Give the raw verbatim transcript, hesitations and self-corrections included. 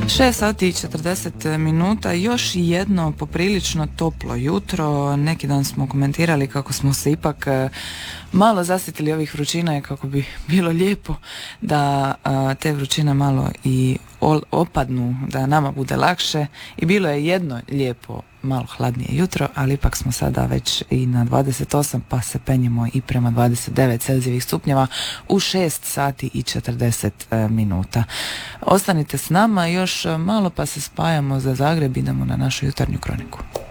šest sati i četrdeset minuta, još jedno poprilično toplo jutro. Neki dan smo komentirali kako smo se ipak malo zasjetili ovih vrućina i kako bi bilo lijepo da a, te vrućine malo i opadnu, da nama bude lakše. I bilo je jedno lijepo malo hladnije jutro, ali ipak smo sada već i na dvadeset osam, pa se penjemo i prema dvadeset devet Celzijevih stupnjeva u šest sati i četrdeset minuta. Ostanite s nama još malo pa se spajamo za Zagreb, idemo na našu jutarnju kroniku.